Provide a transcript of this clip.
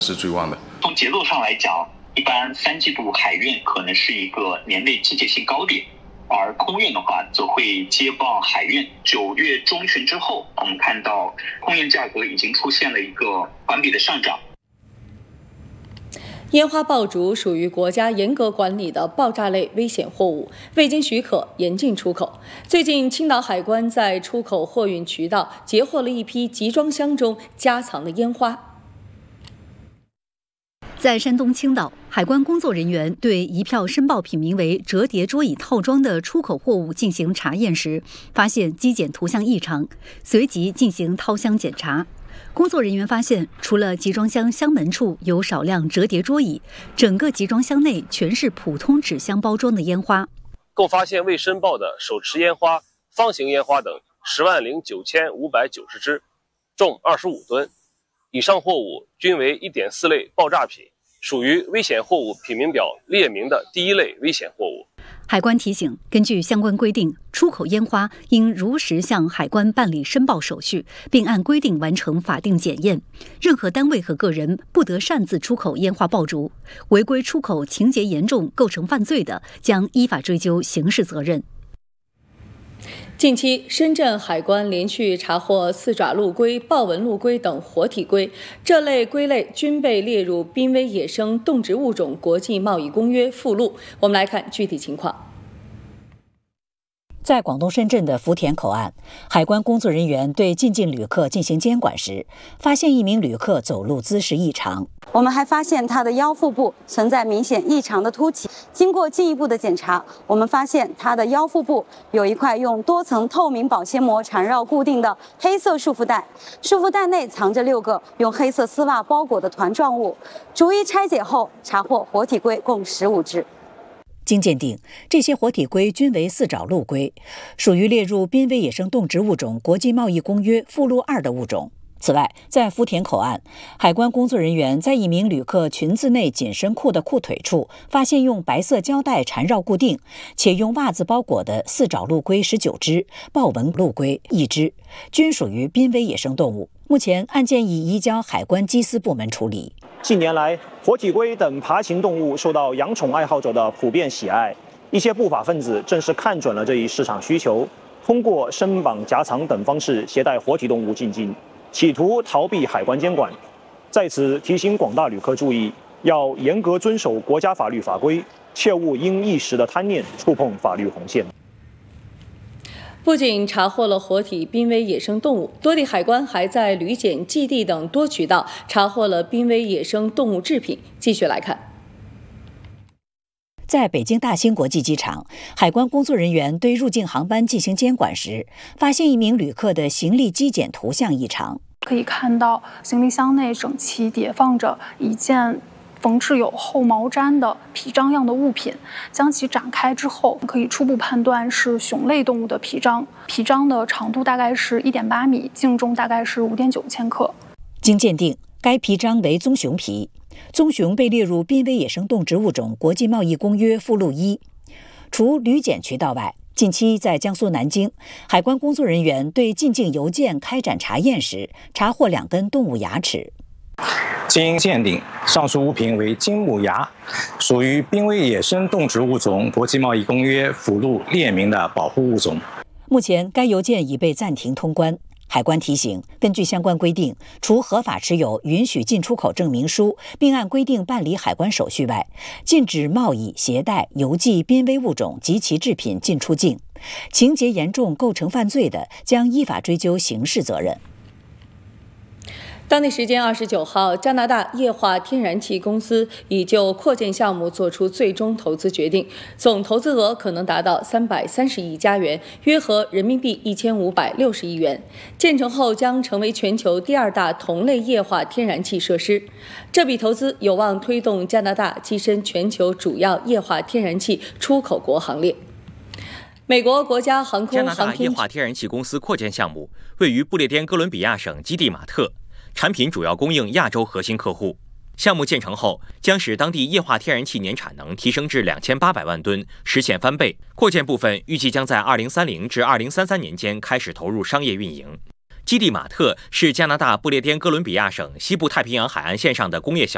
是最旺的。 从节奏上来讲，一般3季度海运可能是一个年内季节性高点，而空运的话则会接棒海运。9月中旬之后，我们看到空运价格已经出现了一个环比的上涨。 烟花爆竹属于国家严格管理的爆炸类危险货物，未经许可严禁出口。最近，青岛海关在出口货运渠道截获了一批集装箱中夹藏的烟花。 在山东青岛，海关工作人员对一票申报品名为折叠桌椅套装的出口货物进行查验时，发现机检图像异常，随即进行掏箱检查。工作人员发现，除了集装箱箱门处有少量折叠桌椅，整个集装箱内全是普通纸箱包装的烟花。 共发现未申报的手持烟花、方形烟花等10.9590支，重25吨。以上货物均为1.4类爆炸品，属于危险货物品名表列明的第1类危险货物。 海关提醒，根据相关规定，出口烟花应如实向海关办理申报手续，并按规定完成法定检验。任何单位和个人不得擅自出口烟花爆竹，违规出口情节严重，构成犯罪的，将依法追究刑事责任。 近期，深圳海关连续查获四爪陆龟、豹纹陆龟等活体龟，这类龟类均被列入濒危野生动植物种国际贸易公约附录。我们来看具体情况。 在广东深圳的福田口岸，海关工作人员对进境旅客进行监管时，发现一名旅客走路姿势异常。 我们还发现他的腰腹部存在明显异常的凸起。经过进一步的检查，我们发现他的腰腹部有一块用多层透明保鲜膜缠绕固定的黑色束缚带，束缚带内藏着6个用黑色丝袜包裹的团状物。逐一拆解后，查获活体龟共15只。 经鉴定，这些活体龟均为四爪陆龟，属于列入濒危野生动植物种国际贸易公约附录2的物种。此外，在福田口岸，海关工作人员在一名旅客裙子内紧身裤的裤腿处发现用白色胶带缠绕固定且用袜子包裹的四爪陆龟19只，豹纹陆龟1只，均属于濒危野生动物。目前案件已移交海关缉私部门处理。 近年来，活体龟等爬行动物受到养宠爱好者的普遍喜爱，一些不法分子正是看准了这一市场需求，通过伸绑、夹藏等方式携带活体动物进境，企图逃避海关监管。在此提醒广大旅客注意，要严格遵守国家法律法规，切勿因一时的贪念触碰法律红线。 不仅查获了活体濒危野生动物，多地海关还在旅检、寄递等多渠道查获了濒危野生动物制品。继续来看， 在北京大兴国际机场，海关工作人员对入境航班进行监管时，发现一名旅客的行李机检图像异常。 可以看到，行李箱内整齐叠放着一件缝制有厚毛毡的皮章样的物品，将其展开之后，可以初步判断是熊类动物的皮章。皮章的长度大概是1.8米，净重大概是5.9千克。 经鉴定，该皮章为棕熊皮。棕熊被列入濒危野生动植物种国际贸易公约附录1。除旅检渠道外，近期在江苏南京，海关工作人员对进境邮件开展查验时，查获2根动物牙齿。 经鉴定，上述物品为金木牙，属于濒危野生动植物种国际贸易公约附录列明的保护物种。 目前，该邮件已被暂停通关。海关提醒，根据相关规定，除合法持有允许进出口证明书，并按规定办理海关手续外，禁止贸易、携带、邮寄濒危物种及其制品进出境。情节严重，构成犯罪的，将依法追究刑事责任。 当地时间29号，加拿大液化天然气公司已就扩建项目作出最终投资决定，总投资额可能达到330亿加元，约合人民币1560亿元。建成后将成为全球第2大同类液化天然气设施。这笔投资有望推动加拿大跻身全球主要液化天然气出口国行列。美国国家航空加拿大液化天然气公司扩建项目位于不列颠哥伦比亚省基地马特。产品主要供应亚洲核心客户。项目建成后，将使当地液化天然气年产能提升至2800万吨，实现翻倍。扩建部分预计将在2030至2033年间开始投入商业运营。基地马特是加拿大不列颠哥伦比亚省西部太平洋海岸线上的工业小